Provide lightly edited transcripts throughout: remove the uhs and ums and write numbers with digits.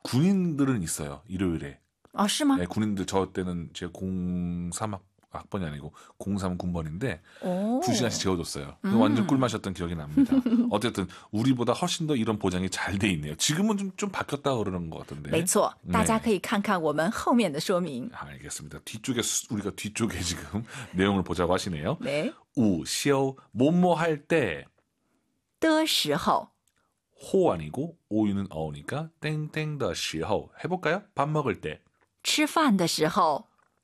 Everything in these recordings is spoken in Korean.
군인들은 있어요. 일요일에. 是吗? 네, 군인들 저 때는 제 03학번이 아니고 03군번인데 2시간씩 재워줬어요. 완전 꿀맛이었던 기억이 납니다. 어쨌든 우리보다 훨씬 더 이런 보장이 잘 돼 있네요. 지금은 좀 바뀌었다고 그러는 것 같은데. 没错, 네. 大家可以看看我们后面的说明. 알겠습니다. 우리가 뒤쪽에 지금 내용을 보자고 하시네요. 네. 午休, 뭐뭐 할 때. 的时候. 호 아니고 오유는 어우니까 땡땡的时候. 해볼까요? 밥 먹을 때. 吃饭的时候.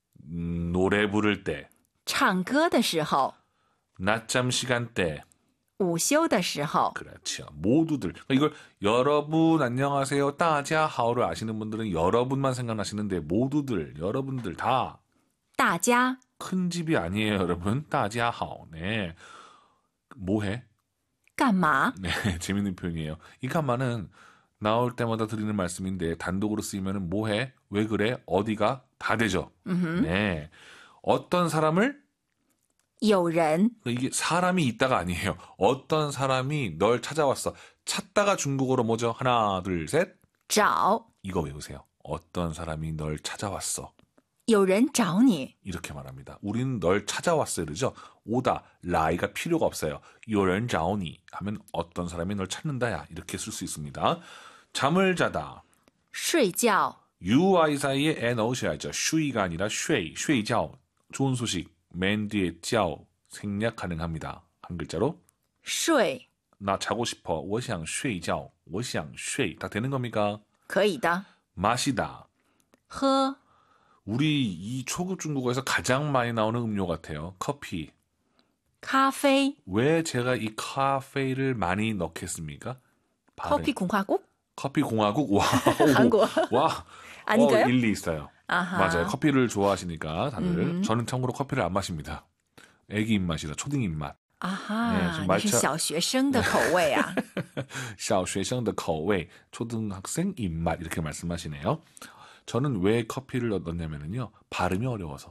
노래 부를 때. 唱歌的时候. 낮잠 시간 때. 午休的时候. 그렇죠. 모두들. 이걸 여러분 안녕하세요. 大家好를 아시는 분들은 여러분만 생각나시는데 모두들, 여러분들 다. 大家. 큰 집이 아니에요, 여러분. 大家好. 네. 뭐해? 干嘛? 네, 재밌는 표현이에요. 이 간마는 나올 때마다 드리는 말씀인데 단독으로 쓰이면 뭐해? 왜 그래? 어디가? 다 되죠. 네. 어떤 사람을? 有人. 이게 사람이 있다가 아니에요. 어떤 사람이 널 찾아왔어. 찾다가 중국어로 뭐죠? 하나, 둘, 셋. 找. 이거 외우세요. 어떤 사람이 널 찾아왔어. 有人找你. 이렇게 말합니다. 우리는 널 찾아왔어 이러죠. 오다, 라이가 필요가 없어요. 有人找你 하면 어떤 사람이 널 찾는다야. 이렇게 쓸 수 있습니다. 잠을 자다. 睡觉. UI 사이에 N 넣으셔야죠. 쉬이가 아니라 쉬, 쉬이자오. 좋은 소식. 맨 뒤에 자오. 생략 가능합니다. 한 글자로. 睡. 나 자고 싶어. 我想睡觉. 我想睡. 다 되는 겁니까? 可以的. 마시다. 喝. 우리 이 초급 중국어에서 가장 많이 나오는 음료 같아요. 커피. 咖啡. 왜 제가 이 카페를 많이 넣겠습니까? 커피 공화국? 커피 공화국? 와. 한국. 와. 아닌가요? 일리 있어요. 아하. 맞아요. 커피를 좋아하시니까 다들. 저는 참고로 커피를 안 마십니다. 애기 입맛이라 초딩 입맛. 아하. 네, 좀 말차- 你是小学生的口味啊. 小学生的口味, 초등학생 입맛 이렇게 말씀하시네요. 저는 왜 커피를 넣냐면요. 발음이 어려워서.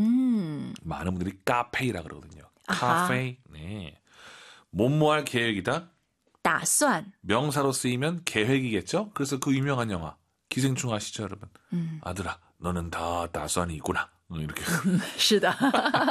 많은 분들이 카페이라 그러거든요. 아하. 카페. 네. 뭐뭐할 계획이다. 打算. 명사로 쓰이면 계획이겠죠? 그래서 그 유명한 영화 기생충 아시죠, 여러분? 아들아, 너는 다打算이 있구나. 이렇게. 是的.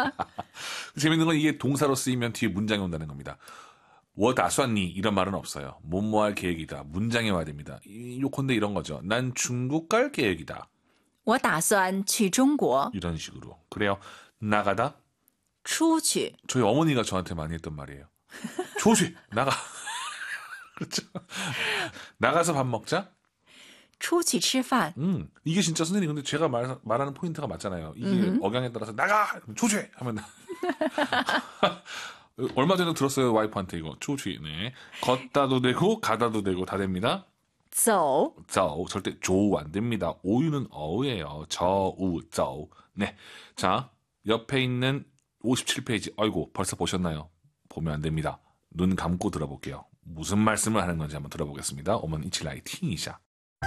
재밌는 건 이게 동사로 쓰이면 뒤에 문장이 온다는 겁니다. 我打算니 이런 말은 없어요. 뭐뭐할 계획이다. 문장에 와야 됩니다. 요컨대 이런 거죠. 난 중국 갈 계획이다. 我打算去中国. 이런 식으로. 그래요. 나가다. 出去. 저희 어머니가 저한테 많이 했던 말이에요. 조시 나가. 그렇죠. 나가서 밥 먹자. 出去吃饭. 이게 진짜 선생님 근데 제가 말하는 포인트가 맞잖아요. 이게 억양에 따라서 나가 조시 하면 얼마 전에 들었어요 와이프한테 이거 조시. 네. 걷다도 되고 가다도 되고 다 됩니다. 走. 절대 조우 안 됩니다. 오유는 어우예요. 저우 저우. 네. 자 옆에 있는 57페이지. 아이고 벌써 보셨나요? 보면 안 됩니다. 눈 감고 들어볼게요. 무슨 말씀을 하는 건지 한번 들어보겠습니다. 오면 이치라이 팅이샤.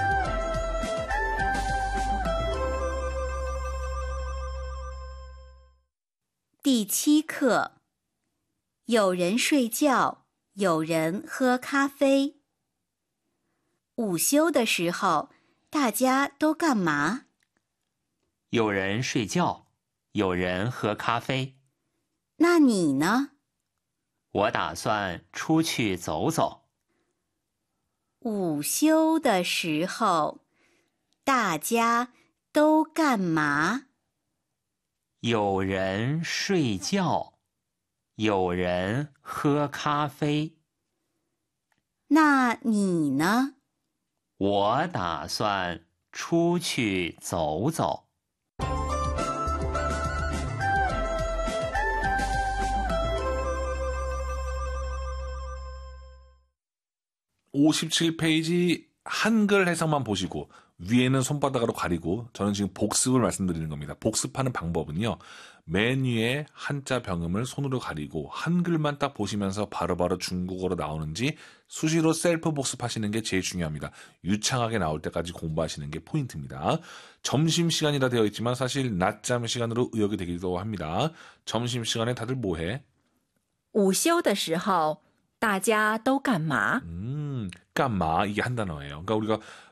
第7课，有人睡觉，有人喝咖啡。午休的时候，大家都干嘛？ 有人睡觉，有人喝咖啡。 那你呢？ 我打算出去走走。 午休的时候，大家都干嘛？ 有人睡觉，有人喝咖啡。 那你呢？ 我打算出去走走。 57페이지 한글 해석만 보시고 위에는 손바닥으로 가리고 저는 지금 복습을 말씀드리는 겁니다. 복습하는 방법은요. 맨 위에 한자 병음을 손으로 가리고 한글만 딱 보시면서 바로바로 중국어로 나오는지 수시로 셀프 복습하시는 게 제일 중요합니다. 유창하게 나올 때까지 공부하시는 게 포인트입니다. 점심시간이라 되어 있지만 사실 낮잠 시간으로 의역이 되기도 합니다. 점심시간에 다들 뭐해? 午休的时候大家都干嘛? 깐마 이게 한 단어예요. 그러니까 우리가